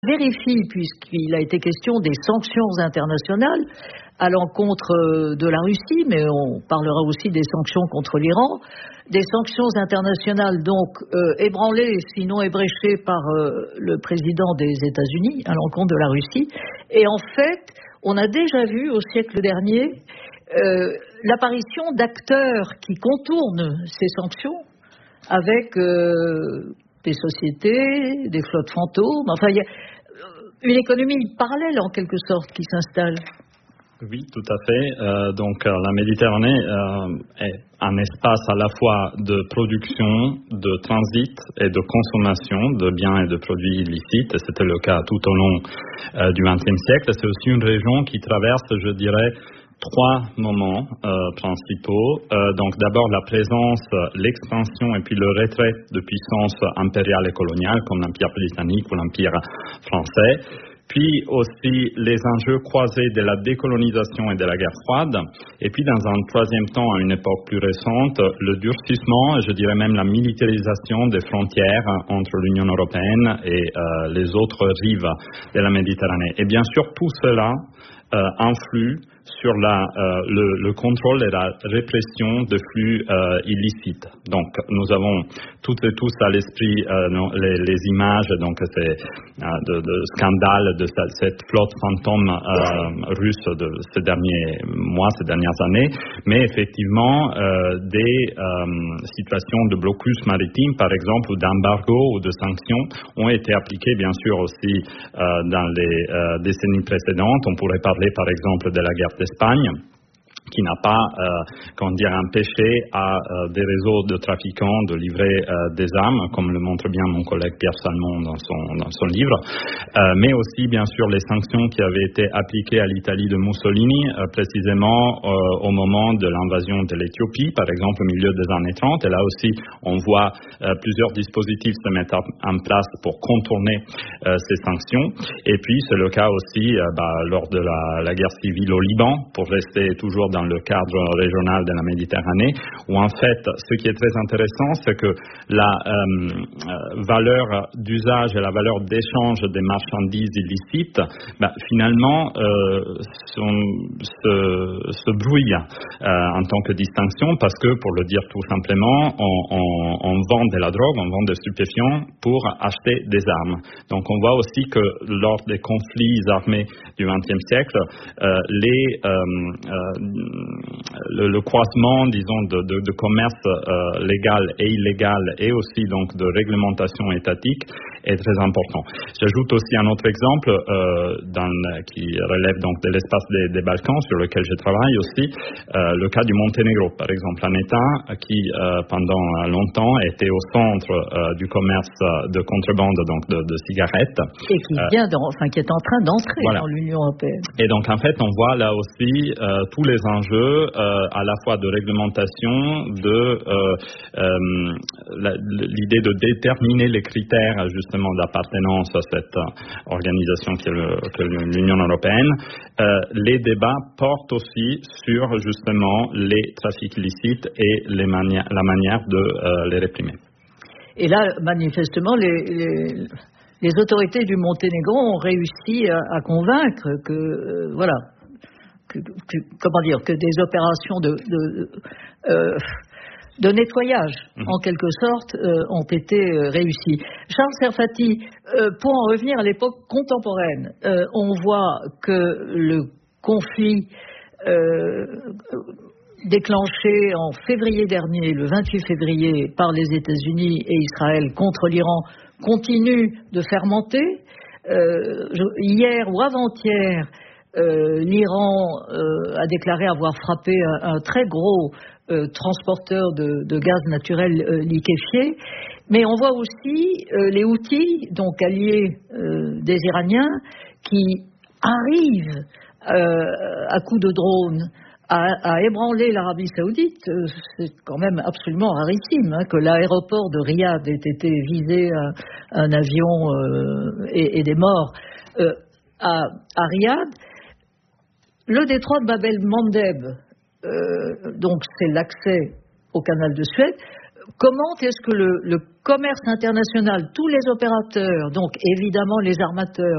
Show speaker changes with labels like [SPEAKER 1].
[SPEAKER 1] vérifie, puisqu'il a été question des sanctions internationales à l'encontre de la Russie, mais on parlera aussi des sanctions contre l'Iran, des sanctions internationales donc ébranlées, sinon ébréchées par le président des États-Unis à l'encontre de la Russie. Et en fait, on a déjà vu au siècle dernier l'apparition d'acteurs qui contournent ces sanctions avec des sociétés, des flottes fantômes. Enfin, il y a une économie parallèle en quelque sorte qui s'installe.
[SPEAKER 2] Oui, tout à fait. Donc la Méditerranée est un espace à la fois de production, de transit et de consommation de biens et de produits illicites. C'était le cas tout au long du XXe siècle. C'est aussi une région qui traverse, je dirais, trois moments principaux. Donc d'abord la présence, l'expansion et puis le retrait de puissances impériales et coloniales comme l'Empire britannique ou l'Empire français. Puis aussi les enjeux croisés de la décolonisation et de la guerre froide. Et puis dans un troisième temps, à une époque plus récente, le durcissement, je dirais même la militarisation des frontières entre l'Union européenne et les autres rives de la Méditerranée. Et bien sûr, tout cela influe sur le contrôle et la répression de flux illicites. Donc, nous avons toutes et tous à l'esprit les images donc de scandales de cette flotte fantôme russe de ces derniers mois, ces dernières années, mais effectivement des situations de blocus maritime, par exemple, ou d'embargo ou de sanctions ont été appliquées, bien sûr, aussi dans les décennies précédentes. On pourrait parler, par exemple, de la guerre d'Espagne, qui n'a pas empêché à des réseaux de trafiquants de livrer des armes, comme le montre bien mon collègue Pierre Salmon dans son livre, mais aussi bien sûr les sanctions qui avaient été appliquées à l'Italie de Mussolini, précisément au moment de l'invasion de l'Éthiopie, par exemple au milieu des années 30. Et là aussi, on voit plusieurs dispositifs se mettre en place pour contourner ces sanctions. Et puis, c'est le cas aussi lors de la guerre civile au Liban, pour rester toujours dans le cadre régional de la Méditerranée, où en fait, ce qui est très intéressant, c'est que la valeur d'usage et la valeur d'échange des marchandises illicites, finalement, se brouillent en tant que distinction, parce que, pour le dire tout simplement, on vend de la drogue, on vend des stupéfiants pour acheter des armes. Donc, on voit aussi que lors des conflits armés du XXe siècle, le croisement, disons, de commerce légal et illégal et aussi donc de réglementation étatique est très important. J'ajoute aussi un autre exemple qui relève donc de l'espace des Balkans, sur lequel je travaille aussi, le cas du Monténégro, par exemple, un État qui pendant longtemps était au centre du commerce de contrebande, donc de cigarettes.
[SPEAKER 1] Et qui est en train d'entrer dans l'Union européenne.
[SPEAKER 2] Et donc en fait, on voit là aussi tous les enjeux à la fois de réglementation, l'idée de déterminer les critères justement d'appartenance à cette organisation qui est l'Union européenne. Les débats portent aussi sur justement les trafics illicites et la manière de les réprimer.
[SPEAKER 1] Et là, manifestement, les autorités du Monténégro ont réussi à convaincre que que des opérations de nettoyage, en quelque sorte, ont été réussies. Charles Serfati, pour en revenir à l'époque contemporaine, on voit que le conflit déclenché en février dernier, le 28 février, par les États-Unis et Israël contre l'Iran, continue de fermenter. Hier ou avant-hier, l'Iran a déclaré avoir frappé un très gros transporteur de gaz naturel liquéfié. Mais on voit aussi les Houthis, donc alliés des Iraniens, qui arrivent à coups de drone à ébranler l'Arabie Saoudite. C'est quand même absolument rarissime que l'aéroport de Riyad ait été visé à un avion et des morts à Riyad. Le détroit de Bab el-Mandeb, donc c'est l'accès au canal de Suez. Comment est-ce que le commerce international, tous les opérateurs, donc évidemment les armateurs,